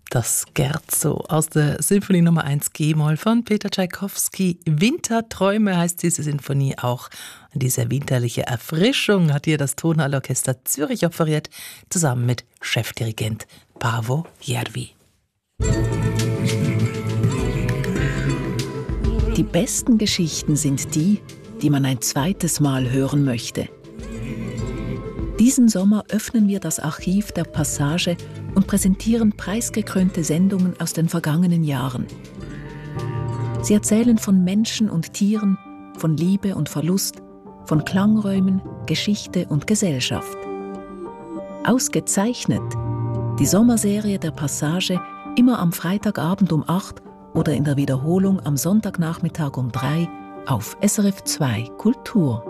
Das Scherzo aus der Symphonie Nummer 1 G-Moll von Peter Tschaikowski. Winterträume heißt diese Sinfonie auch. Und diese winterliche Erfrischung hat hier das Tonhallorchester Zürich offeriert, zusammen mit Chefdirigent Paavo Järvi. Die besten Geschichten sind die, die man ein zweites Mal hören möchte. Diesen Sommer öffnen wir das Archiv der Passage und präsentieren preisgekrönte Sendungen aus den vergangenen Jahren. Sie erzählen von Menschen und Tieren, von Liebe und Verlust, von Klangräumen, Geschichte und Gesellschaft. Ausgezeichnet die Sommerserie der Passage immer am Freitagabend um 8 oder in der Wiederholung am Sonntagnachmittag um 3 auf SRF 2 Kultur.